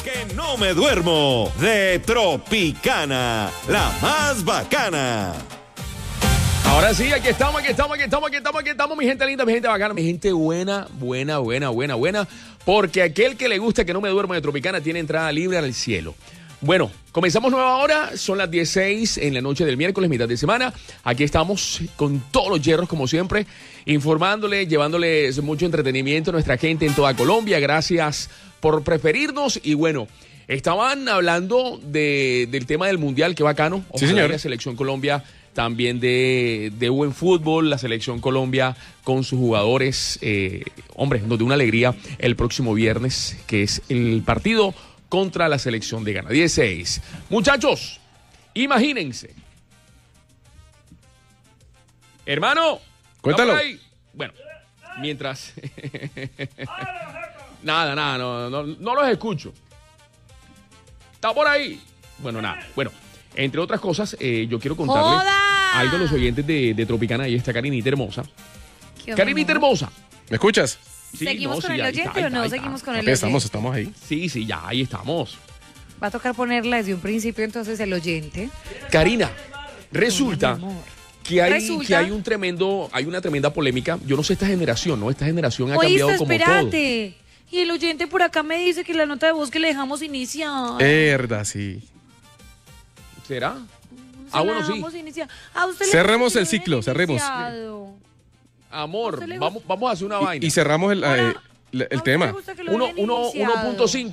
que no me duermo de Tropicana, la más bacana. Ahora sí, aquí estamos, mi gente linda, mi gente bacana, mi gente buena, porque aquel que le gusta que no me duermo de Tropicana tiene entrada libre al cielo. Bueno, comenzamos nueva hora, son las 16 en la noche del miércoles, mitad de semana. Aquí estamos con todos los hierros, como siempre, informándoles, llevándoles mucho entretenimiento a nuestra gente en toda Colombia. Gracias por preferirnos. Y bueno, estaban hablando del tema del Mundial, qué bacano. Ojalá Sí, señor. la Selección Colombia también de buen fútbol, la Selección Colombia con sus jugadores. Hombre, nos dio una alegría el próximo viernes, que es el partido contra la selección de Ghana. 16. Muchachos, imagínense. Hermano, cuéntalo. ¿está por ahí? Bueno, mientras... nada, no los escucho. ¿Está por ahí? Bueno, nada. Bueno, entre otras cosas, yo quiero contarle ¡Joda! algo a los oyentes de Tropicana. Ahí está Karinita hermosa. Qué Karinita honor. hermosa. ¿Me escuchas? Sí, ¿Seguimos no, con sí, el ahí oyente está, o no ahí seguimos está. con el Papi, oyente? estamos ahí. Sí, ya, ahí estamos. Va a tocar ponerla desde un principio entonces el oyente. Karina, resulta Mi amor. que hay Resulta. hay una tremenda polémica. Yo no sé esta generación, ¿no? Esta generación ha Oíste, cambiado como todo. espérate. Y el oyente por acá me dice que la nota de voz que le dejamos iniciar. Verdad, sí. ¿Será? Se la Bueno, sí. dejamos iniciar. A usted le Cerremos dejamos el ciclo, cerremos. iniciado. Amor, ¿A usted le vamos a hacer una vaina. Y cerramos el ¿A usted tema. le gusta que lo dejen iniciado?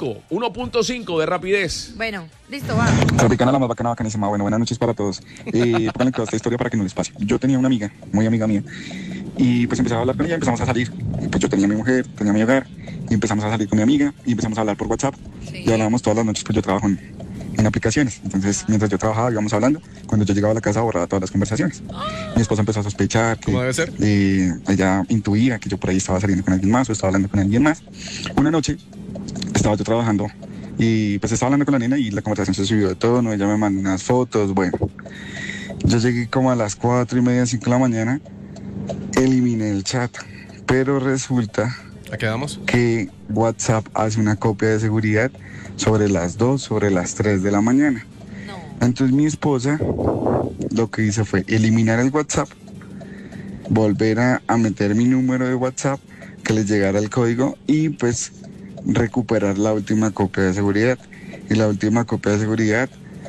1.5 de rapidez. Bueno, listo, va. Tropicana, la más bacana, bacanísima. Bueno, buenas noches para todos. Pónganle toda esta historia para que no les pase. Yo tenía una amiga, muy amiga mía, y pues empezaba a hablar con ella, empezamos a salir. Pues yo tenía mi mujer, tenía mi hogar, y empezamos a salir con mi amiga, y empezamos a hablar por WhatsApp. Sí. Y hablábamos todas las noches, pues yo trabajo en aplicaciones. Entonces, mientras yo trabajaba, íbamos hablando. Cuando yo llegaba a la casa, borraba todas las conversaciones. Mi esposa empezó a sospechar que ¿Cómo debe ser? ella intuía que yo por ahí estaba saliendo con alguien más o estaba hablando con alguien más. Una noche estaba yo trabajando y pues estaba hablando con la nena y la conversación se subió de tono, ella me mandó unas fotos, bueno. Yo llegué como a las 4:30, 5 de la mañana, eliminé el chat, pero resulta ¿A qué damos? que WhatsApp hace una copia de seguridad sobre las 2, sobre las 3 de la mañana. No. Entonces mi esposa lo que hizo fue eliminar el WhatsApp, volver a meter mi número de WhatsApp, que les llegara el código y pues recuperar la última copia de seguridad. Y la última copia de seguridad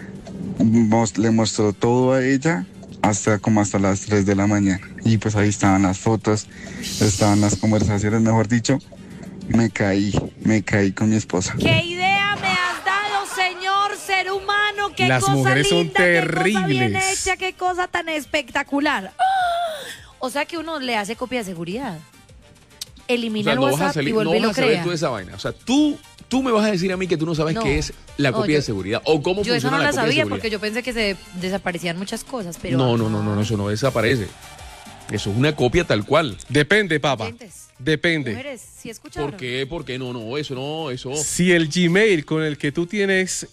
le mostró todo a ella hasta las 3 de la mañana. Y pues ahí estaban las fotos, estaban las conversaciones, mejor dicho, me caí con mi esposa. ¿Qué idea me has dado, señor ser humano? ¿Qué Las cosa mujeres son linda, qué cosa bien terribles. hecha, qué cosa tan espectacular. ¡Ah! O sea que uno le hace copia de seguridad. O Elimina sea, el no vas a WhatsApp salir, y no vuelve y vas lo a saber crea. tú esa vaina. O sea, tú me vas a decir a mí que tú no sabes No. qué es la No, copia yo- de seguridad o cómo Yo eso funciona no la la copia de sabía seguridad. porque yo pensé que se desaparecían muchas cosas, pero... No, eso no desaparece. Eso es una copia tal cual. Depende, papá. Oyentes, Depende. mujeres, ¿sí escucharon? ¿Por qué? No, eso. Si el Gmail con el que tú tienes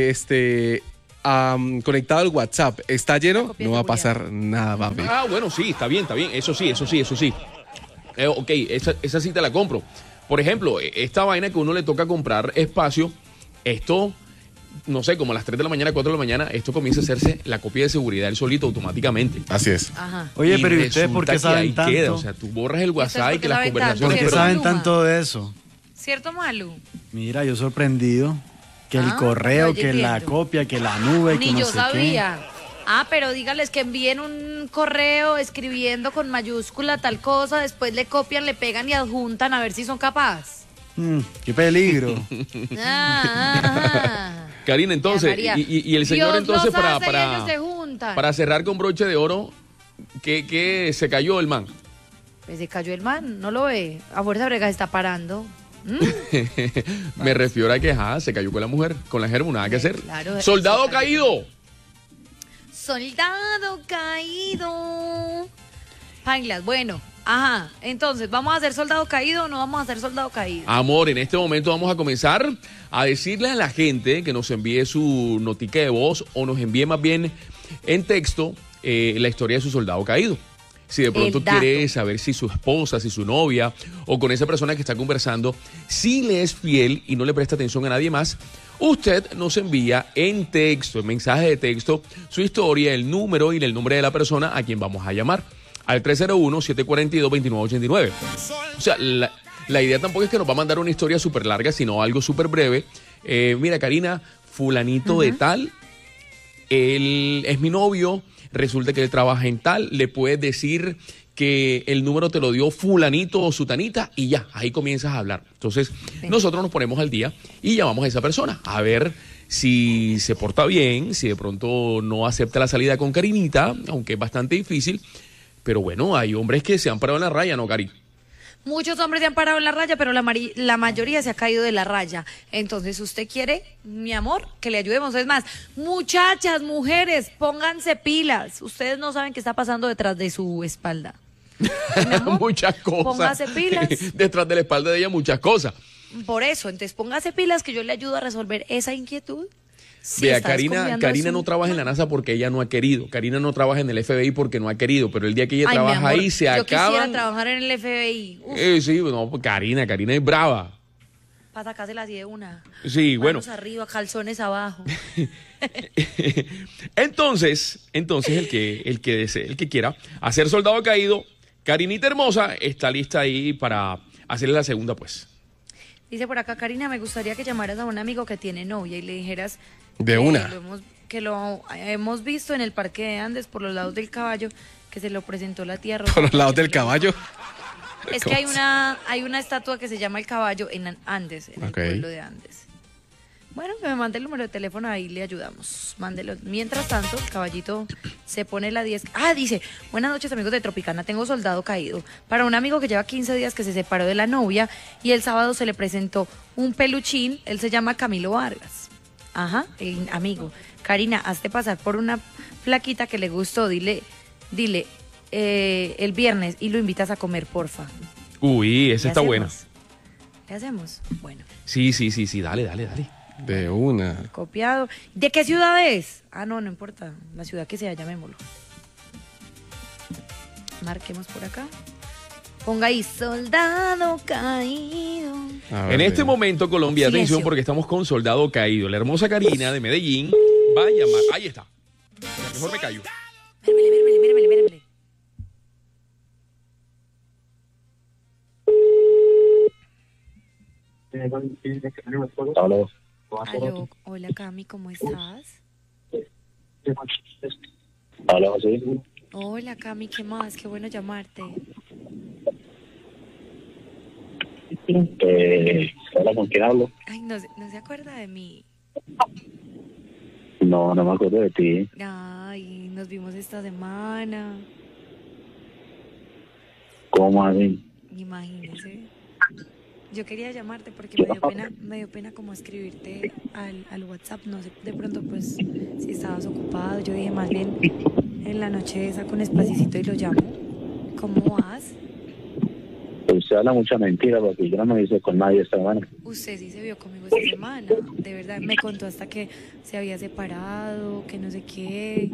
conectado al WhatsApp está lleno, copia de no va a seguridad. pasar nada, papi. Ah, bueno, sí, está bien. Eso sí. Ok, esa sí te la compro. Por ejemplo, esta vaina que uno le toca comprar espacio, esto, no sé, como a las 3 de la mañana, 4 de la mañana, esto comienza a hacerse la copia de seguridad él solito automáticamente. Así es. Ajá. Oye, Y pero ¿y ustedes por resulta qué que saben ahí tanto? queda. O sea, tú borras el WhatsApp y por que qué las saben conversaciones... tanto? ¿Por qué pero- saben Luma. tanto de eso? ¿Cierto, Malu? Mira, yo sorprendido. Que el Ah, correo, vaya que la viendo. copia, que la nube, que Ni no yo sé sabía. Ah, pero dígales que envíen un correo escribiendo con mayúscula tal cosa, después le copian, le pegan y adjuntan a ver si son capaces. qué. Qué peligro. Karina, entonces, María. y el señor Dios entonces los hace y ellos se juntan. para cerrar con broche de oro, que se cayó el man. Pues se cayó el man, no lo ve. A fuerza brega se está parando. Me refiero a que se cayó con la mujer, con la germu, nada que hacer. Claro, ¡Soldado eso cayó. caído! Soldado caído. Panglas, bueno. Ajá, entonces, ¿vamos a hacer soldado caído o no vamos a hacer soldado caído? Amor, en este momento vamos a comenzar a decirle a la gente que nos envíe su notica de voz o nos envíe más bien en texto la historia de su soldado caído. Si de pronto El dato. quiere saber si su esposa, si su novia o con esa persona que está conversando, si le es fiel y no le presta atención a nadie más, usted nos envía en texto, en mensaje de texto, su historia, el número y el nombre de la persona a quien vamos a llamar al 301-742-2989. O sea, la idea tampoco es que nos va a mandar una historia súper larga, sino algo súper breve. Mira, Karina, fulanito de tal, él es mi novio, resulta que él trabaja en tal, le puedes decir que el número te lo dio fulanito o sutanita y ya, ahí comienzas a hablar. Entonces, nosotros nos ponemos al día y llamamos a esa persona a ver si se porta bien, si de pronto no acepta la salida con Karinita, aunque es bastante difícil. Pero bueno, hay hombres que se han parado en la raya, ¿no, Cari? Muchos hombres se han parado en la raya, pero la mayoría se ha caído de la raya. Entonces, usted quiere, mi amor, que le ayudemos. Es más, muchachas, mujeres, pónganse pilas. Ustedes no saben qué está pasando detrás de su espalda. Mi amor, muchas cosas. póngase pilas. Detrás de la espalda de ella, muchas cosas. Por eso, entonces póngase pilas que yo le ayudo a resolver esa inquietud. Si Vea, está Karina desconfiando de no su- trabaja en la NASA porque ella no ha querido. Karina no trabaja en el FBI porque no ha querido. Pero el día que ella Ay, mi trabaja amor, ahí, se yo acaban. quisiera trabajar en el FBI. Uf, Sí, no, pues Karina es brava. para sacársela así de una. Sí, bueno. Manos arriba, calzones abajo. Entonces el que desee, el que quiera hacer soldado caído, Karinita hermosa está lista ahí para hacerle la segunda, pues. Dice por acá, Karina, me gustaría que llamaras a un amigo que tiene novia y le dijeras De que una. que lo hemos visto en el Parque de Andes por los lados del caballo, que se lo presentó la tía Rosa. Por los lados del caballo. Es que hay una estatua que se llama el caballo en Andes, en Ok. el pueblo de Andes. Bueno, que me mande el número de teléfono, ahí le ayudamos. Mándelo. Mientras tanto, el caballito se pone la 10. Ah, dice, buenas noches amigos de Tropicana, tengo soldado caído. Para un amigo que lleva 15 días que se separó de la novia y el sábado se le presentó un peluchín, él se llama Camilo Vargas. Ajá, el amigo. Karina, hazte pasar por una flaquita que le gustó, dile, el viernes y lo invitas a comer, porfa. Uy, esa ¿Le está hacemos? buena. ¿Le hacemos? Bueno, Sí, dale. De una. copiado. ¿De qué ciudad es? Ah, no importa. La ciudad que sea, llamémoslo. Marquemos por acá. Ponga ahí, soldado caído. A ver, En este vea. momento, Colombia, Silencio. atención, porque estamos con Soldado Caído. La hermosa Karina de Medellín va a llamar. Ahí está. Ya, mejor me callo. Míremele. Aló. Aló, hola Cami, ¿cómo estás? Aló, sí. Hola Cami, ¿qué más? Qué bueno llamarte. Hola, ¿con quién hablo? Ay, no se acuerda de mí. No me acuerdo de ti. Ay, nos vimos esta semana. ¿Cómo así? Imagínese. Yo quería llamarte porque me dio pena como escribirte al WhatsApp. No sé, de pronto pues si estabas ocupado. Yo dije más bien en la noche saco un espacito y lo llamo. ¿Cómo vas? Usted habla mucha mentira porque yo no me hice con nadie esta semana. Usted sí se vio conmigo esta semana. De verdad, me contó hasta que se había separado, que no sé qué.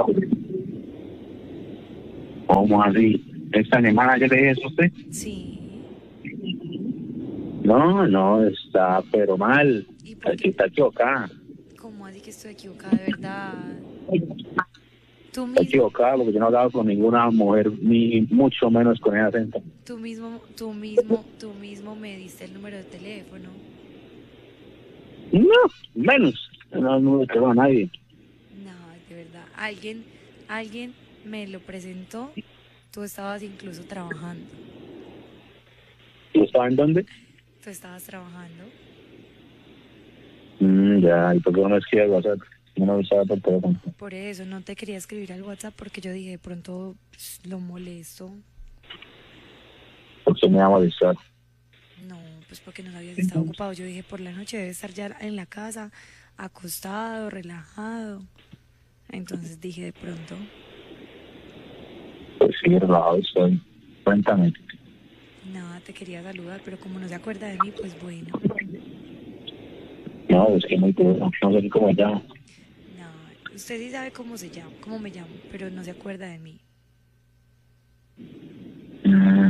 ¿Cómo así? ¿Esta semana yo le dije eso a usted? Sí. No, está pero mal. ¿Y por Aquí qué? está equivocada. ¿Cómo así que estoy equivocada? De verdad. Tú Está mismo. equivocada porque yo no he hablado con ninguna mujer, ni mucho menos con ese acento. Tú mismo me diste el número de teléfono. No, menos. No tengo a nadie. No, de verdad. Alguien me lo presentó. Tú estabas incluso trabajando. ¿Tú estabas en dónde? Tú estabas trabajando. Ya, ¿y por qué no me escribes al WhatsApp? No me avisaba por teléfono. Por eso no te quería escribir al WhatsApp porque yo dije de pronto pues, lo molesto. ¿Por qué me va a molestar? No, pues porque no habías estado ocupado. Yo dije por la noche debe estar ya en la casa, acostado, relajado. Entonces dije de pronto. Pues sí, relajado estoy. Cuéntame. Nada, te quería saludar, pero como no se acuerda de mí, pues bueno. No, es que muy duro. No sé ni cómo ya. No, usted sí sabe cómo me llamo, pero no se acuerda de mí.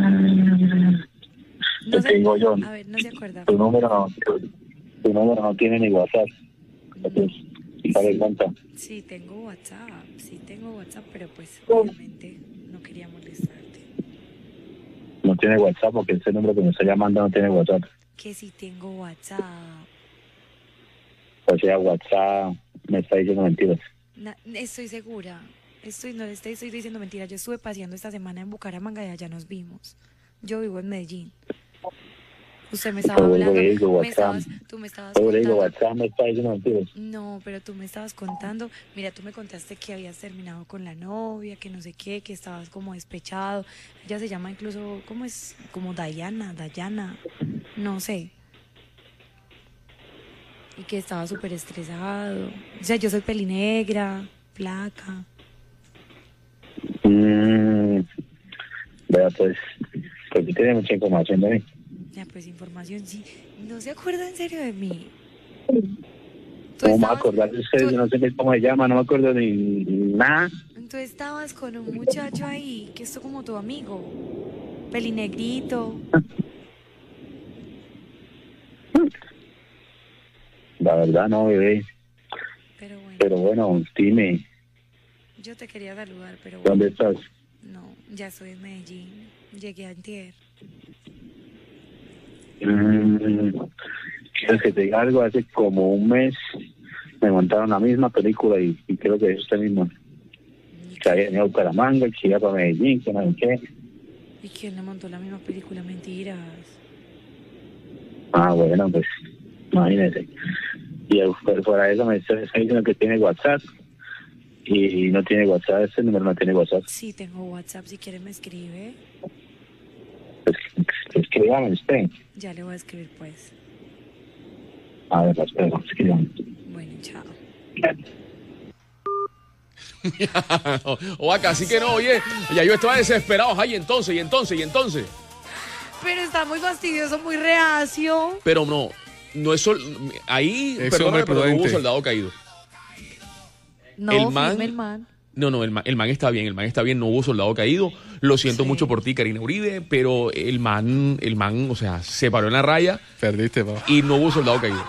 No Te digo yo, a ver, no se acuerda. tu número no tiene ni WhatsApp. Entonces, ¿sabes cuánto? Sí, tengo WhatsApp, pero pues obviamente no quería molestarte. No tiene WhatsApp porque ese número que me está llamando no tiene WhatsApp. Que sí tengo WhatsApp. O sea, WhatsApp me está diciendo mentiras. Estoy segura. No le estoy diciendo mentiras. Yo estuve paseando esta semana en Bucaramanga y allá nos vimos. Yo vivo en Medellín. Usted me estaba Pero hablando. le digo WhatsApp. Tú me estabas Yo le digo contando. WhatsApp me está diciendo mentiras. No, pero tú me estabas contando. Mira, tú me contaste que habías terminado con la novia, que no sé qué, que estabas como despechado. Ella se llama incluso, ¿cómo es? Como Dayana. No sé. Y que estaba súper estresado. O sea, yo soy pelinegra, flaca. Vea, pues tú tienes mucha información de mí. Ya, pues información, sí. No se acuerda en serio de mí. ¿Cómo me voy a acordar de ustedes? Yo no sé ni cómo se llama, no me acuerdo ni nada. Tú estabas con un muchacho ahí, que es como tu amigo. Pelinegrito. La verdad no, bebé. Pero bueno, dime, yo te quería saludar, pero bueno. ¿dónde estás? No, ya estoy en Medellín. Llegué antier. ¿Quieres que te diga algo? Hace como un mes me montaron la misma película y creo que es usted mismo. Que había venido a Bucaramanga, que iba para Medellín, que no sé qué. ¿Y quién le montó la misma película? Mentiras. Ah, bueno, pues imagínese. Y fuera de eso me está diciendo que tiene WhatsApp y no tiene WhatsApp, ese número no tiene WhatsApp. Sí, tengo WhatsApp, si quiere me escribe. Pues escríbame usted. Ya le voy a escribir pues. A ver, espera, escríbame. Bueno, chao. O acá, así que no, oye, ya yo estaba desesperado. Ay, entonces. Pero está muy fastidioso, muy reacio. Pero no es ahí, Es perdóname, hombre pero no hubo prudente. soldado caído. No, El man- firme el man. No, el man está bien, no hubo soldado caído. Lo siento Sí. mucho por ti, Karina Uribe, pero el man, o sea, se paró en la raya Perdiste, papá. y no hubo soldado caído.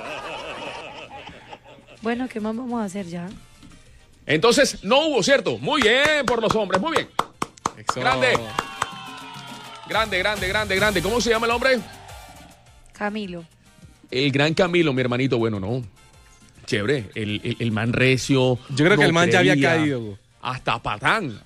Bueno, ¿qué más vamos a hacer ya? Entonces, no hubo, ¿cierto? Muy bien por los hombres, muy bien. Eso. Grande. ¿Cómo se llama el hombre? Camilo. El gran Camilo, mi hermanito. Bueno, no. Chévere. El man recio. Yo creo que no el man ya había creía. caído, güey. Hasta patán.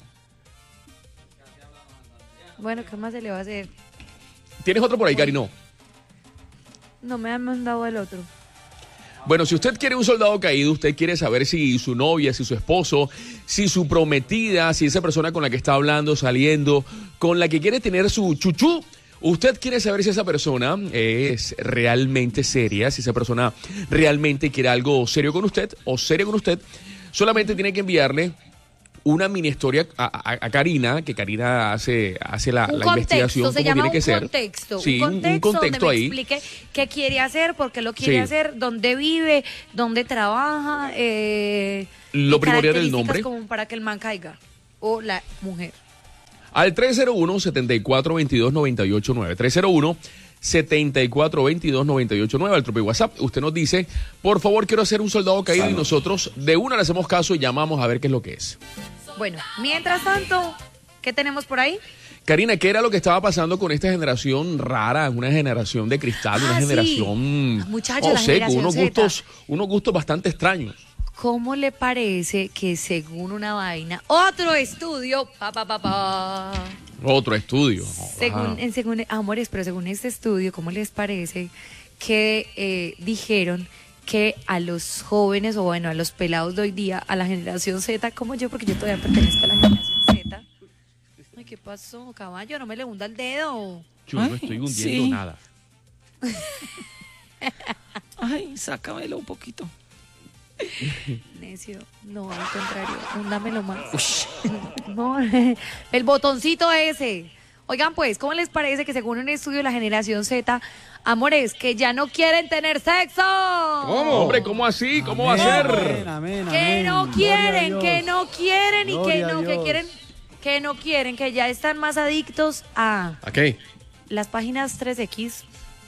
Bueno, ¿qué más se le va a hacer? ¿Tienes otro por ahí, Cari? No. No me han mandado el otro. Bueno, si usted quiere un soldado caído, usted quiere saber si su novia, si su esposo, si su prometida, si esa persona con la que está hablando, saliendo, con la que quiere tener su chuchú, usted quiere saber si esa persona es realmente seria, si esa persona realmente quiere algo serio con usted o serio con usted, solamente tiene que enviarle una mini historia a Karina, que Karina hace la investigación se como llama tiene que un ser. contexto. Sí, un contexto donde me ahí. explique qué quiere hacer, por qué lo quiere Sí. hacer, dónde vive, dónde trabaja. Lo y primordial del características nombre. como para que el man caiga. O la mujer. Al 301-7422-989. 301-7422-989. Al propio WhatsApp. Usted nos dice, por favor, quiero hacer un soldado caído. Y nosotros de una le hacemos caso y llamamos a ver qué es lo que es. Bueno, mientras tanto, ¿qué tenemos por ahí? Karina, ¿qué era lo que estaba pasando con esta generación rara? Una generación de cristal, una Sí. generación... Muchachos, no la sé, con generación unos gustos bastante extraños. ¿Cómo le parece que según una vaina, otro estudio, Otro estudio. amores, pero según este estudio, ¿cómo les parece que dijeron que a los jóvenes, o bueno, a los pelados de hoy día, a la generación Z, como yo, porque yo todavía pertenezco a la generación Z? Ay, ¿qué pasó, caballo? No me le hunda el dedo. Yo no estoy hundiendo nada. Ay, sácamelo un poquito. Necio, no, al contrario, húndamelo más. No, el botoncito ese. Oigan, pues, ¿cómo les parece que según un estudio de la generación Z, amores, que ya no quieren tener sexo? ¿Cómo? Hombre, ¿cómo así? ¿Cómo va a ser? Amén, Que no Gloria a quieren, Dios. que no quieren y que Gloria a no, que Dios. quieren que no quieren, que ya están más adictos a ¿A qué? las páginas 3X,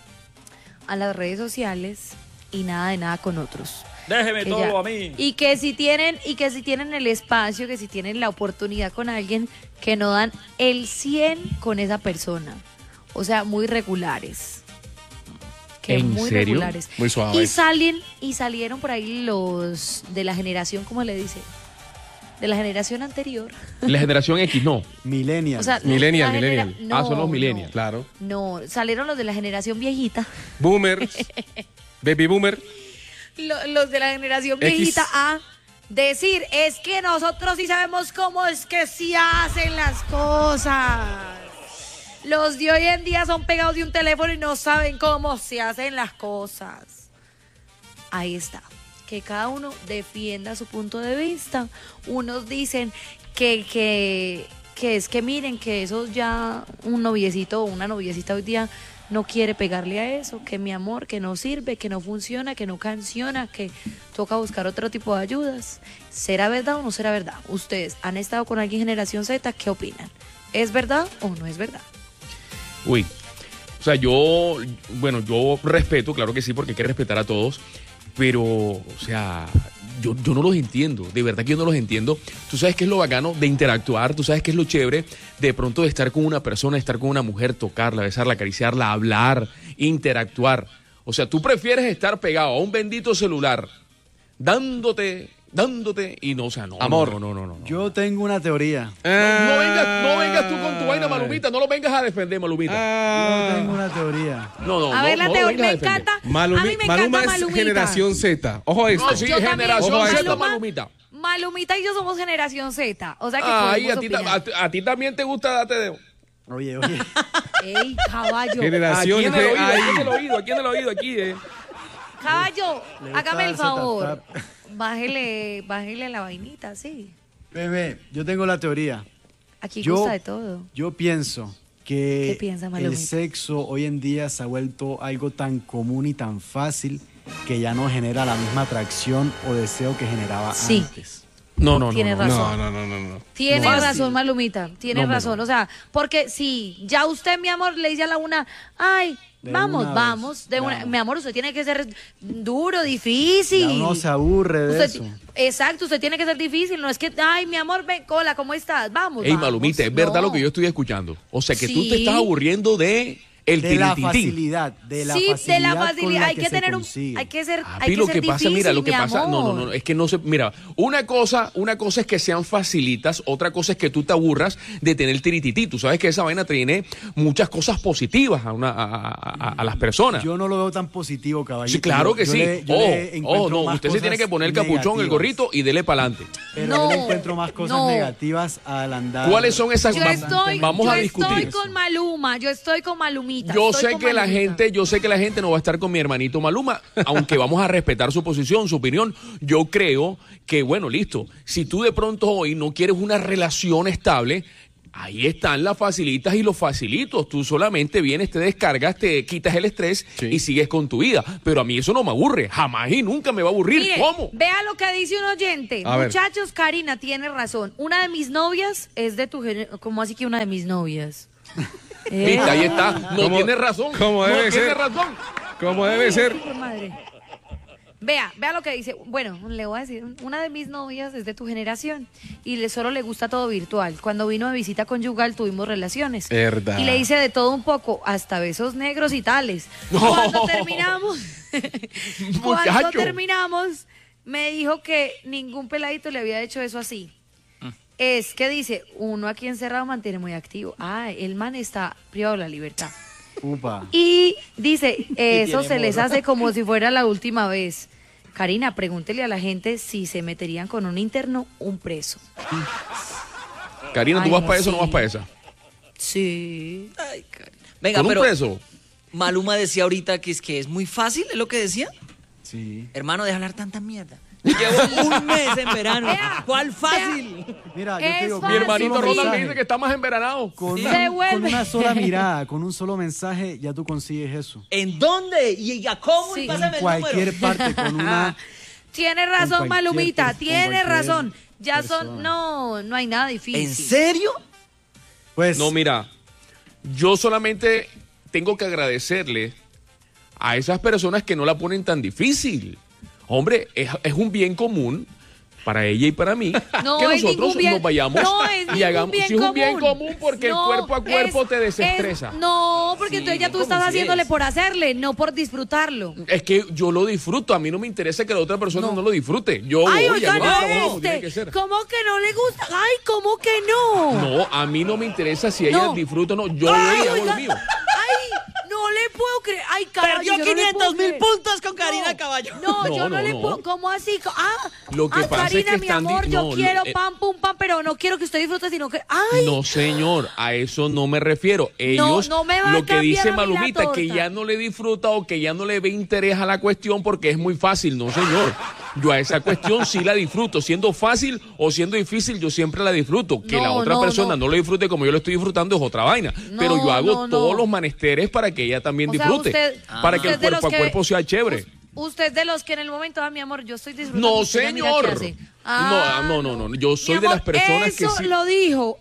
a las redes sociales y nada de nada con otros. Déjeme Que todo ya- a mí. Y que si tienen el espacio, que si tienen la oportunidad con alguien, que no dan el 100 con esa persona. O sea, muy regulares. Que ¿En muy serio? regulares. Muy suaves. Y salieron por ahí los de la generación, ¿cómo le dice? De la generación anterior. La generación X, no. Millennial. O sea, Millennial, la genera- millennial. no, Son los millennials. Claro. No, salieron los de la generación viejita. Boomers. Baby boomer. Los de la generación X. viejita a decir, es que nosotros sí sabemos cómo es que sí hacen las cosas. Los de hoy en día son pegados de un teléfono y no saben cómo se hacen las cosas. Ahí está. Que cada uno defienda su punto de vista. Unos dicen que es que miren que eso ya un noviecito o una noviecita hoy día no quiere pegarle a eso, que mi amor, que no sirve, que no funciona, que no canciona, que toca buscar otro tipo de ayudas. ¿Será verdad o no será verdad? Ustedes han estado con alguien generación Z, ¿qué opinan? ¿Es verdad o no es verdad? Uy. O sea, yo respeto, claro que sí, porque hay que respetar a todos, pero, o sea, yo no los entiendo, de verdad que yo no los entiendo. Tú sabes qué es lo bacano de interactuar, tú sabes qué es lo chévere de pronto de estar con una persona, estar con una mujer, tocarla, besarla, acariciarla, hablar, interactuar. O sea, tú prefieres estar pegado a un bendito celular, dándote, y no, o sea, no. Amor. No. Yo tengo una teoría. No vengas tú con tu vaina, Malumita, no lo vengas a defender, Malumita. Yo tengo una teoría. No, A ver, la lo teoría vengas me a defender. encanta. A mí Maluma me encanta es Malumita. generación Z. Ojo a esto. No, sí, Yo también. generación Ojo a Z, esto. Malumita. Malumita y yo somos generación Z. O sea que Ay, podemos opinar. a ti también te gusta date de... Oye. Ey, caballo. Generación Aquí en el oído, GI. aquí. Caballo, Le gusta hágame el ese favor. tap-tap. Bájele la vainita, sí. Bebé, yo tengo la teoría. Aquí Yo- gusta de todo. Yo pienso que ¿Qué piensa, el Malumita? sexo hoy en día se ha vuelto algo tan común y tan fácil que ya no genera la misma atracción o deseo que generaba Sí. antes. No. Tiene razón. No. Tiene No. razón, Malumita. Tiene No, razón. O sea, porque si ya usted, mi amor, le dice a la una, ay, De vamos, una vamos. vez, Una, ya. mi amor, usted tiene que ser duro, difícil. Ya uno se aburre de Usted eso. Exacto, usted tiene que ser difícil. No es que, ay, mi amor, ven, cola, ¿cómo estás? Vamos. Ey, vamos. Malumita, es verdad No. lo que yo estoy escuchando. O sea, que tú Sí. te estás aburriendo de el De la tiritití. facilidad, de la Sí, facilidad. de la con facilidad. la Hay que se tener consigue. hay que ser, Papi, hay que lo ser que pasa, difícil, mira, lo que mi pasa, amor. no, es que no se, mira, una cosa es que sean facilitas, otra cosa es que tú te aburras de tener tiritití. Tú sabes que esa vaina tiene muchas cosas positivas a las personas. Yo no lo veo tan positivo, caballito. Sí, claro Yo- que yo sí. le- yo le encuentro No, más usted se tiene cosas que poner el capuchón, el negativas. gorrito y dele para adelante. Pero No, yo le encuentro más cosas no. negativas al andar. ¿Cuáles son esas? Yo Vamos estoy, a yo discutir. estoy con Maluma, yo estoy con Malumita. Yo estoy sé con que la Malumita. gente no va a estar con mi hermanito Maluma, aunque vamos a respetar su posición, su opinión. Yo creo que, bueno, listo. Si tú de pronto hoy no quieres una relación estable, ahí están las facilitas y los facilitos. Tú solamente vienes, te descargas, te quitas el estrés Sí. y sigues con tu vida. Pero a mí eso no me aburre. Jamás y nunca me va a aburrir. Mire, ¿Cómo? vea lo que dice un oyente. A ver. Muchachos, Karina tiene razón. Una de mis novias es de tu género. ¿Cómo así que una de mis novias? Viste, ahí está. No ¿Cómo- tiene razón. cómo debe no tiene ser? razón. Como debe ser. Hijo de madre. Vea lo que dice. Bueno, le voy a decir, una de mis novias es de tu generación y solo le gusta todo virtual. Cuando vino de visita conyugal tuvimos relaciones. Verdad. Y le hice de todo un poco, hasta besos negros y tales. No. Cuando Muchacho. terminamos, me dijo que ningún peladito le había hecho eso así. Es que dice, uno aquí encerrado mantiene muy activo. Ah, el man está privado de la libertad. Upa. Y dice, eso tiene se les morro. hace como si fuera la última vez. Karina, pregúntele a la gente si se meterían con un interno, un preso. Karina, ¿tú Ay, vas no, para eso o no sí. vas para esa? Sí. Ay, Karina. Venga, ¿Con un pero preso? Maluma decía ahorita que es muy fácil, ¿es lo que decía? Sí. Hermano, deja hablar tanta mierda. Llevo un mes en verano. Vea, ¿Cuál fácil? Mira, yo Es te digo, fácil. Mi hermanito solo Ronald me mensaje, dice que está más enveranado. con, Se una, vuelve. con una sola mirada, con un solo mensaje, ya tú consigues eso. ¿En dónde? ¿Y a cómo? Sí. Y pásame En el cualquier número. parte, con una Tiene razón, Con cualquier Malumita, con tiene cualquier razón. Ya persona. son, no hay nada difícil. ¿En serio? Pues, No, mira, yo solamente tengo que agradecerle a esas personas que no la ponen tan difícil. Hombre, es un bien común para ella y para mí No que es nosotros ningún bien- nos vayamos no es y ningún hagamos. bien Si es un bien común. común porque No, el cuerpo a cuerpo es- te desestresa. no, porque Sí, entonces ya tú ¿cómo estás si haciéndole es? por hacerle, no por disfrutarlo. Es que yo lo disfruto, a mí no me interesa que la otra persona no lo disfrute. Yo Ay, voy, oiga, hago mi no trabajo como tiene que este. ser. ¿Cómo que no le gusta? Ay, ¿cómo que no? No, a mí no me interesa si ella No. disfruta o no. Yo Ay, voy y hago oiga, lo mío. Ay, no le puedo creer. Ay, caballo, Perdió yo no le 500 puedo mil creer. puntos con Karina No, Caballo. No, No, yo no no, le no. puedo. ¿Cómo así? Lo que pasa es Karina, que mi están amor, yo no, quiero pam, pum, pam, pero no quiero que usted disfrute, sino que. Ay, No, señor, a eso no me refiero. Ellos, no me va a lo que cambiar dice a mí la Malumita, que torta. ya no le disfruta o que ya no le ve interés a la cuestión porque es muy fácil. No, señor. Yo a esa cuestión sí la disfruto. Siendo fácil o siendo difícil, yo siempre la disfruto. Que la No, otra no, persona no. no lo disfrute como yo lo estoy disfrutando es otra vaina. No, Pero yo hago no, no. todos los menesteres para que ella también O sea, disfrute. Para que usted el de los cuerpo a que- cuerpo sea chévere. Usted de los que en el momento, mi amor, yo estoy disfrutando. No, usted ya mira señor. qué hace. No. Yo soy Mi de amor, las personas que eso sí. lo dijo.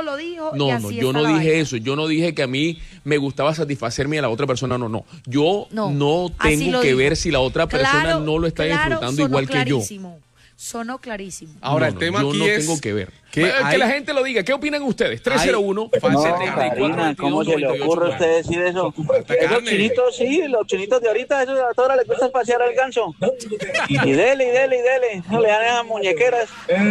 y No, así yo está no la dije vaina. eso. Yo no dije que a mí me gustaba satisfacerme y a la otra persona no. Yo no así tengo lo que dijo. ver si la otra persona Claro, no lo está claro, disfrutando sonó igual que yo. clarísimo. Sonó clarísimo. Ahora, No, el tema yo aquí no es tengo que ver. que Que hay- la gente lo diga. ¿Qué opinan ustedes? 301 No, 74 Karina, ¿cómo se le ocurre a usted decir eso? Falta Esos carne. chinitos, sí, los chinitos de ahorita, eso a todas les gusta pasear al ganso. Y dele. No le dan esas muñequeras.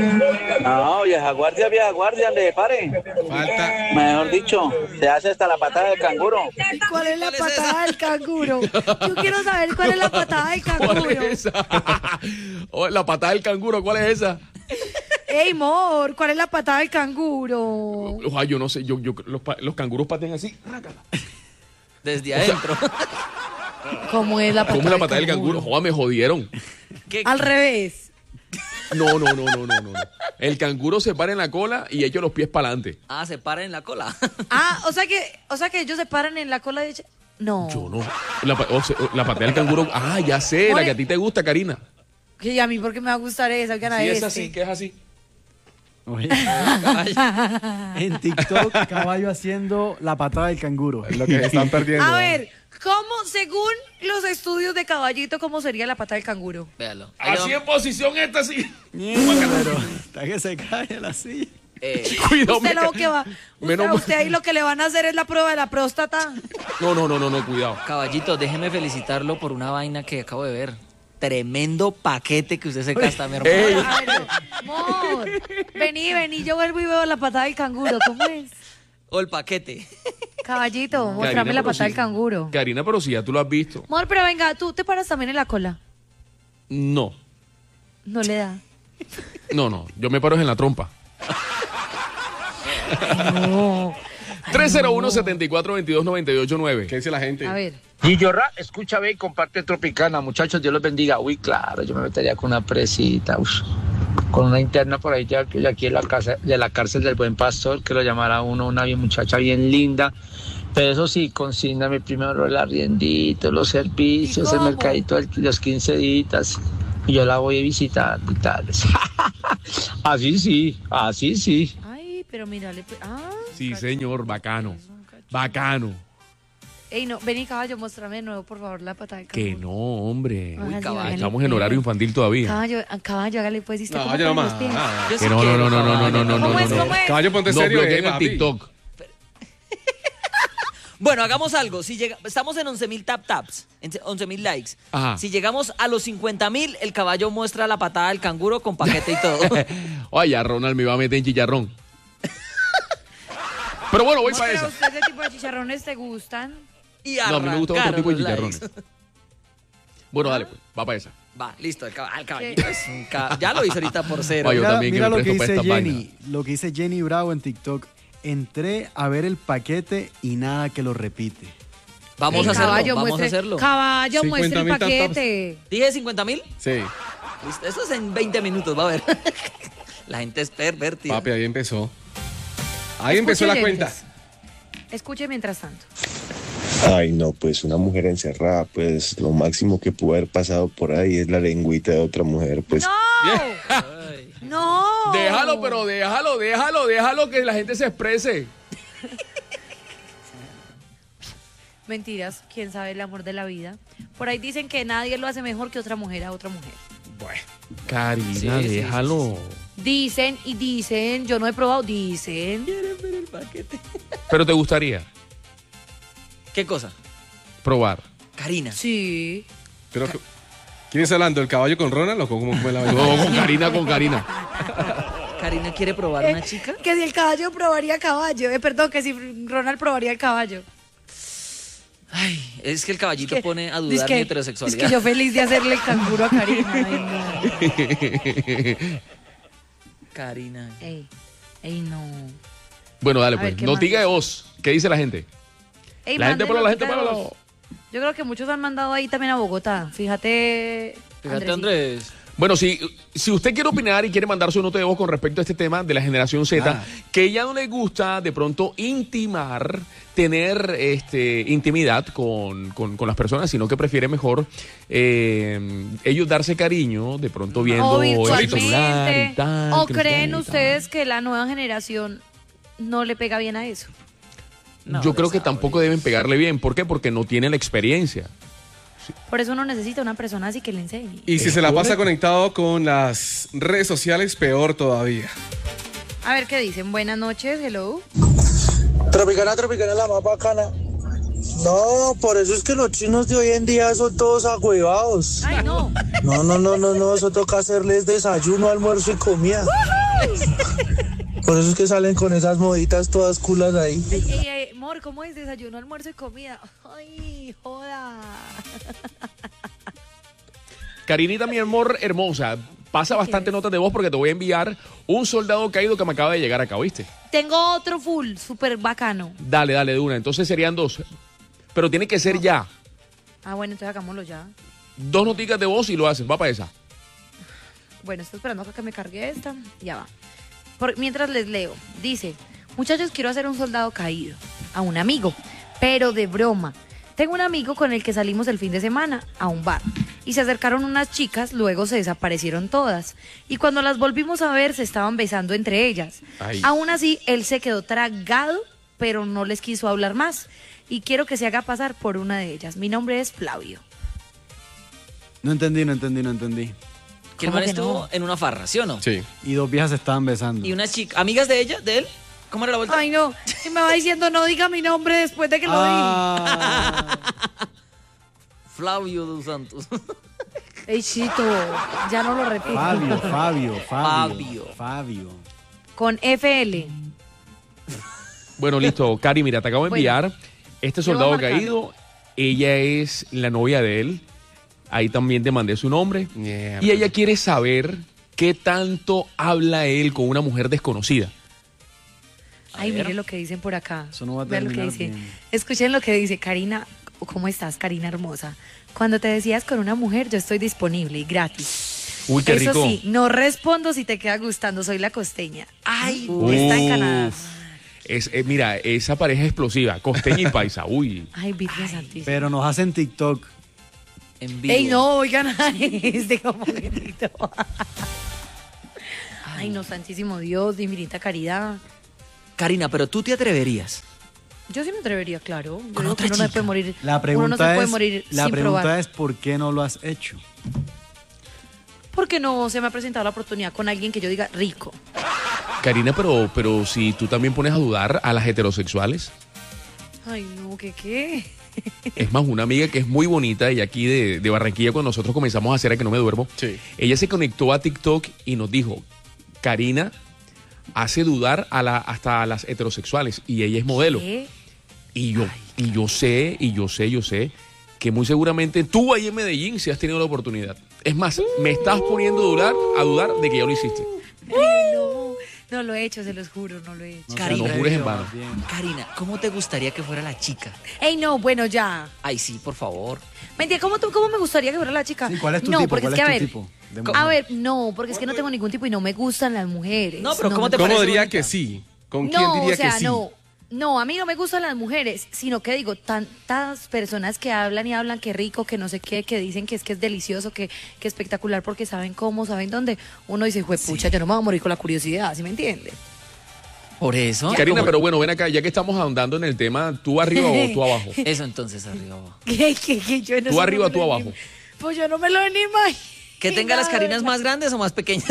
No, vieja guardia, le pare. Falta. Mejor dicho, se hace hasta la patada del canguro. ¿Cuál es la ¿Cuál es patada del canguro? Yo quiero saber cuál es la patada del ¿Cuál canguro. es esa? Oh, la patada del canguro, ¿cuál es esa? Ey, amor, ¿cuál es la patada del canguro? Ay, yo no sé. Los canguros patean así. Desde adentro. ¿Cómo es la patada, ¿Cómo es la patada del canguro? Joder, me jodieron. ¿Qué? Al revés. No. El canguro se para en la cola y echa los pies para adelante. Ah, se para en la cola. Ah, o sea que ellos se paran en la cola de... No. Yo no. La patea del canguro. Ah, ya sé, la que a ti te gusta, Karina. Que a mí porque me va a gustar esa, que Sí, es así, que es así. oye, en TikTok, caballo haciendo la patada del canguro. Es lo que se están perdiendo. A ver, ¿cómo, según los estudios de Caballito, cómo sería la patada del canguro? Véalo. Así en posición esta, sí. Pero hasta que se cae la silla. Cuidado, Usted lo que va... menos mal. Usted ahí lo que le van a hacer es la prueba de la próstata. No, cuidado. Caballito, déjeme felicitarlo por una vaina que acabo de ver. Tremendo paquete que usted se gasta, mi hermano. Ey. A ver, amor, vení, yo vuelvo y veo la patada del canguro. ¿Cómo es? O el paquete. Caballito, Karina, mostrame la pero patada sí. del canguro. Karina, pero si ya tú lo has visto. Amor, pero venga, tú te paras también en la cola. No. No le da. No. Yo me paro en la trompa. No. 301-7422-989. ¿Qué dice la gente? A ver. Guillorra, escucha, ve y comparte Tropicana. Muchachos, Dios los bendiga. Uy, claro, yo me metería con una presita, con una interna por ahí ya aquí en la casa, de la cárcel del Buen Pastor, que lo llamara uno, una bien muchacha bien linda. Pero eso sí, consígname primero el arriendito, los servicios, ¿Y el cómo? mercadito, los 15 días. Y yo la voy a visitar y tales. Así sí. Ay, pero mírale. Sí, señor, bacano. Bacano. Ey, no, vení, caballo, muéstrame de nuevo, por favor, la patada del canguro. Que no, hombre. Hágale, caballo. hágale, Estamos en pues. horario infantil todavía. Caballo, hágale pues. ¿Viste No, cómo yo no ponen más. los pies? Yo sí Que no. quiero, caballo. ¿Cómo es? Caballo, ponte No serio, bloqueen el papi. TikTok. Bueno, hagamos algo. Estamos en 11.000 taps, en 11.000 likes. Ajá. Si llegamos a los 50.000, el caballo muestra la patada del canguro con paquete y todo. Oye, ya Ronald me iba a meter en chicharrón. Pero bueno, voy No, para pero esa. a usted ese tipo de chicharrones te gustan. Y No, a mí me gusta otro arrancaron tipo de los chicharrones. likes. Bueno, dale, pues, va para esa. Va, listo, el caballito es un ya lo hizo ahorita por cero. Oye, yo también que Mira me lo que presto para dice esta Jenny. Lo que dice Jenny Bravo en TikTok. Entré a ver el paquete y nada que lo repite. Vamos a hacerlo, Caballo, vamos a muestre, hacerlo. Caballo, muestre el 50.000 paquete. ¿Dije 50.000? Sí, Listo, eso es en 20 minutos, va a ver. La gente es pervertida. papi, ahí empezó. Ahí empezó la Escuche, cuenta. oyentes. Escuche mientras tanto. Ay, no, pues una mujer encerrada, pues lo máximo que pudo haber pasado por ahí es la lengüita de otra mujer, pues. ¡No! Déjalo, pero déjalo que la gente se exprese. Mentiras, quién sabe el amor de la vida. Por ahí dicen que nadie lo hace mejor que otra mujer a otra mujer. Bueno, Karina, déjalo. Dicen y dicen, yo no he probado, dicen. ¿Quieren ver el paquete? ¿Pero te gustaría ¿Qué cosa? probar? Karina. Sí. Pero, ¿quién está hablando? ¿El caballo con Ronald o cómo fue la vaina? No, con Karina. ¿Karina quiere probar una chica? Que si el caballo probaría caballo. Perdón, que si Ronald probaría el caballo. Ay, es que el caballito pone a dudar Dice mi que- heterosexualidad. Es que yo feliz de hacerle el canguro a Karina. Ay, no. Karina. Ey, no. Bueno, dale A ver, pues. ¿qué Notica más? de voz. ¿Qué dice la gente? Ey, La gente manden para la gente notica para de la... voz. Yo creo que muchos han mandado ahí también a Bogotá. Fíjate, Fíjate, Andresito. Andrés. Bueno, si usted quiere opinar y quiere mandar su nota de voz con respecto a este tema de la generación Z, que ya no le gusta de pronto intimar, tener intimidad con las personas, sino que prefiere mejor ellos darse cariño, de pronto viendo O el celular y virtualmente. tal. ¿O que no sé creen qué y tal. ustedes que la nueva generación no le pega bien a eso? Yo creo que tampoco deben pegarle bien. ¿Por qué? Porque no tienen la experiencia. Por eso uno necesita una persona así que le enseñe. Y si se la pasa conectado con las redes sociales, peor todavía. A ver qué dicen. Buenas noches, hello. Tropicana la más bacana. No, por eso es que los chinos de hoy en día son todos agüevados. Ay, no. No, eso toca hacerles desayuno, almuerzo y comida. Por eso es que salen con esas moditas todas culas ahí. Ey, amor, ¿cómo es desayuno, almuerzo y comida? Ay, joda. Karinita, mi amor hermosa, pasa bastante notas de voz porque te voy a enviar un soldado caído que me acaba de llegar acá, ¿viste? Tengo otro full, súper bacano. Dale, de una. Entonces serían 2. Pero tiene que ser ya. Ah, bueno, entonces hagámoslo ya. 2 noticas de voz y lo haces. Va para esa. Bueno, estoy esperando a que me cargue esta. Ya va. Mientras les leo, dice: muchachos, quiero hacer un soldado caído a un amigo, pero de broma. Tengo un amigo con el que salimos el fin de semana a un bar y se acercaron unas chicas, luego se desaparecieron todas y cuando las volvimos a ver se estaban besando entre ellas. Ay. Aún así, él se quedó tragado, pero no les quiso hablar más y quiero que se haga pasar por una de ellas. Mi nombre es Flavio. No entendí. Que el man estuvo en una farra, ¿sí o no? Sí. Y 2 viejas se estaban besando. Y una chica, amigas de ella, de él. ¿Cómo era la vuelta? Ay, no. Y me va diciendo, no diga mi nombre después de que lo Flavio dos Santos. Ey, Chito, ya no lo repito. Fabio. Con FL. Bueno, listo. Cari, mira, te acabo de enviar este soldado Debo marcarlo. caído. Ella es la novia de él. Ahí también te mandé su nombre. Y ella quiere saber qué tanto habla él con una mujer desconocida. Ay, mire lo que dicen por acá. Eso no va a Vean lo que terminar dice. bien. Escuchen lo que dice Karina. ¿Cómo estás, Karina hermosa? Cuando te decías con una mujer, yo estoy disponible y gratis. Uy, qué Eso rico. sí, no respondo si te queda gustando, soy la costeña. Ay, Uf. está en Canadá. Mira, esa pareja es explosiva. Costeña y paisa. Uy. Ay, Virgen Santísima. Pero nos hacen TikTok. En Ey, no, oigan, este como grito. Ay, no, santísimo Dios, de infinita caridad. Karina, pero tú te atreverías. Yo sí me atrevería, claro. Yo Con digo otra que uno no se chica. puede morir. La uno pregunta, no se puede morir la sin pregunta probar. es ¿por qué no lo has hecho? Porque no se me ha presentado la oportunidad con alguien que yo diga rico. Karina, pero si tú también pones a dudar a las heterosexuales. Ay, no, ¿qué? Es más, una amiga que es muy bonita y aquí de Barranquilla, cuando nosotros comenzamos a hacer A Que No Me Duermo, ella se conectó a TikTok y nos dijo, Karina hace dudar hasta a las heterosexuales y ella es modelo. ¿Qué? Y yo sé que muy seguramente tú ahí en Medellín sí has tenido la oportunidad. Es más, me estás poniendo a dudar de que ya lo hiciste. Ay, no lo he hecho, se los juro, no lo he hecho. No jures en vano. Karina, ¿cómo te gustaría que fuera la chica? Ey, no, bueno, ya. Ay, sí, por favor. Mentira, ¿cómo me gustaría que fuera la chica? ¿Cuál es tu no, tipo? porque ¿Cuál es que, es a tu ver, tipo de a mujer? ver, no, porque es que no tengo ningún tipo y no me gustan las mujeres. No, pero ¿cómo me te ¿Cómo parece diría bonita? que sí? ¿Con No, quién diría o sea, que sí? No, a mí no me gustan las mujeres, sino que digo, tantas personas que hablan y hablan que rico, que no sé qué, que dicen que es delicioso, que espectacular porque saben cómo, saben dónde. Uno dice, juepucha, yo no me voy a morir con la curiosidad, ¿sí me entiende? Por eso. Karina, pero bueno, ven acá, ya que estamos ahondando en el tema, ¿tú arriba o tú abajo? Eso entonces, arriba o abajo. Yo no ¿Tú sé, arriba o no tú me lo abajo? Pues yo no me lo ni imagino. Que tenga las Karinas más grandes o más pequeñas.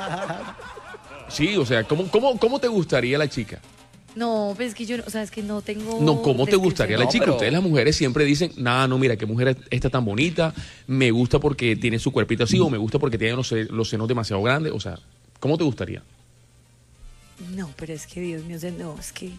Sí, o sea, ¿cómo te gustaría la chica? No, pues es que yo, o sea, es que no tengo... No, ¿cómo te gustaría la No, chica? pero- Ustedes las mujeres siempre dicen, nada, no, mira, qué mujer está tan bonita, me gusta porque tiene su cuerpito así, o me gusta porque tiene los senos demasiado grandes, o sea, ¿cómo te gustaría? No, pero es que, Dios mío, no, es que...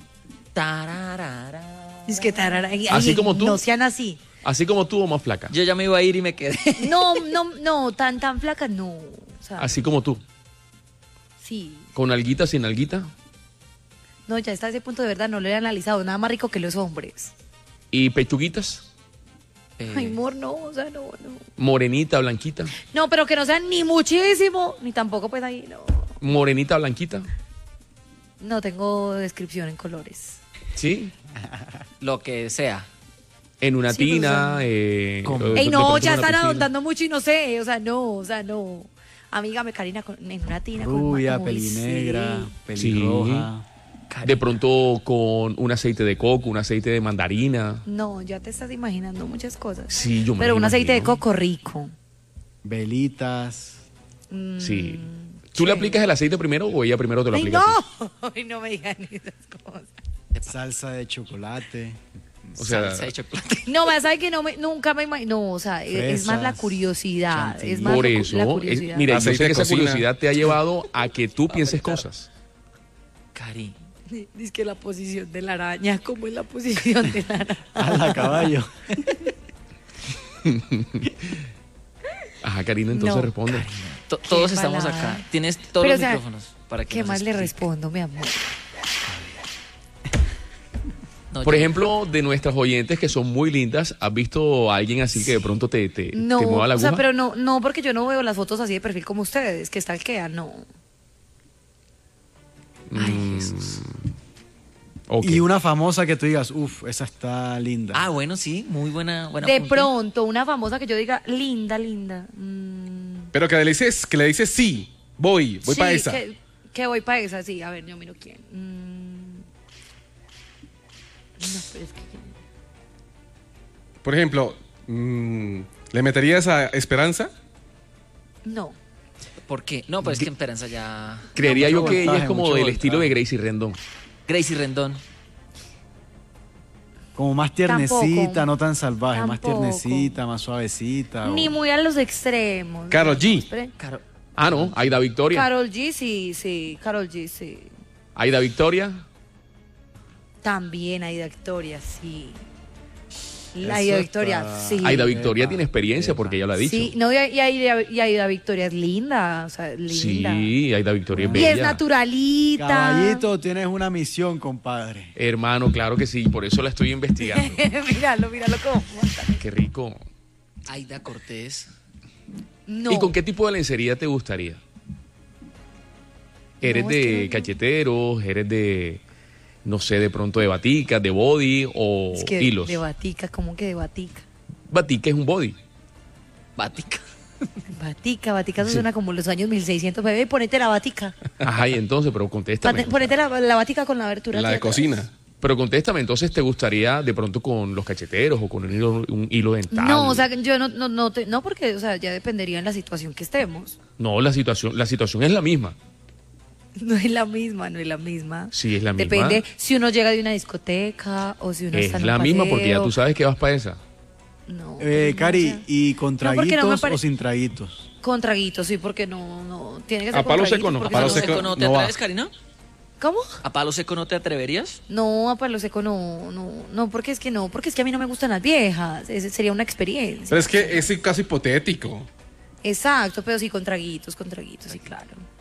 Tararara. Es que tarara, Así como tú. No sean así. Así como tú o más flaca. Yo ya me iba a ir y me quedé. No, tan flaca, no. O sea, Así como tú. sí. Con alguita, sin alguita. No, ya está ese punto de verdad, no lo he analizado. Nada más rico que los hombres. Y pechuguitas. Ay, amor, no, o sea, no. Morenita, blanquita. No, pero que no sean ni muchísimo, ni tampoco pues ahí, no. Morenita, blanquita. No tengo descripción en colores. ¿Sí? Lo que sea. En una Sí, tina. Ey, de no, pronto ya en una están piscina. ahondando mucho y no sé, o sea, no. Amígame, Karina, en una tina. Rubia, con pelinegra, Sí. pelirroja. De pronto con un aceite de coco, un aceite de mandarina. No, ya te estás imaginando muchas cosas. Sí, yo me Pero lo un aceite de imagino. coco rico. Velitas. Sí. ¿Tú le aplicas el aceite primero o ella primero te lo ¡Ay, aplica? a ti? no! Ay, no me digan esas cosas. Salsa de chocolate. O sea, Salsa de chocolate. No, ¿sabes que nunca me imagino? No, o sea, es más la Fresas, curiosidad. chantilly. Es más por la eso, curiosidad. mira, yo Aceite sé de que esa cocina. curiosidad te ha llevado a que tú pienses cosas. Cari. Dice que la posición de la araña, ¿cómo es la posición de la araña? A la caballo. Ajá, Karina, entonces No, responde. Todos Qué estamos balada. acá. Tienes todos Pero, los o sea, micrófonos. Para que ¿Qué nos más le explique. respondo, mi amor? No, Por yo- ejemplo, de nuestras oyentes que son muy lindas, ¿has visto a alguien así que de pronto te No, mueva la o sea, aguja? pero no, porque yo no veo las fotos así de perfil como ustedes, que stalkean, no. Mm, ok. Y una famosa que tú digas, uff, esa está linda. Ah, bueno, sí, muy buena. De pronto, una famosa que yo diga, linda. Pero que le dices sí, voy Sí, para esa. Que voy para esa, sí. A ver, yo miro quién. No, pero es que... Por ejemplo, ¿le meterías a Esperanza? No. ¿Por qué? No, pues es que Esperanza ya. Creería mucho yo que ella es voltaje, como mucho del voltaje. estilo de Gracie Rendón. Gracie Rendón. Como más tiernecita, Tampoco. no tan salvaje, más Tampoco. tiernecita, más suavecita. Ni muy a los extremos. Karol G. Espere. Ah, no, Aida Victoria. Karol G, sí. Karol G, sí. Aida Victoria. También Aida Victoria, sí. Eso Aida Victoria, está- sí. Aida Victoria Epa, tiene experiencia epa. porque ella lo ha dicho. Sí, no, y Aida Victoria es linda, o sea, linda. Sí, Aida Victoria es Y bella. es naturalita. Caballito, tienes una misión, compadre. Hermano, claro que sí, por eso la estoy investigando. míralo cómo. Qué rico. Aida Cortés. No. ¿Y con qué tipo de lencería te gustaría? ¿Eres No, de es que no- cacheteros? ¿Eres de, no sé, de pronto de baticas, de body o Es que hilos? de batica, ¿cómo que de batica? Batica es un body. Bática. Batica, eso suena como los años 1600, bebé, ponete la batica. Ajá, y entonces, pero contéstame. Ponete la batica con la abertura. La hacia de atrás. cocina. Pero contéstame, entonces, ¿te gustaría de pronto con los cacheteros o con un hilo dental? No, o sea, yo no, porque, o sea, ya dependería en la situación que estemos. No, la situación es la misma. No es la misma. Sí, es la misma. Depende si uno llega de una discoteca o si uno está Es en un la misma porque ya paseo. tú sabes que vas para esa. No, Cari, o sea, ¿y con No, porque no me traguitos pare- o sin traguitos? con traguitos, sí, porque no tiene que ser A con palo traguitos, seco no, porque a palo si no- seco ¿No te no va. atreves, Karina? ¿Cómo? ¿A palo seco no te atreverías? No, a palo seco no, porque es que a mí no me gustan las viejas, sería una experiencia. Pero es que es un caso hipotético. Exacto, pero sí con traguitos, sí, claro.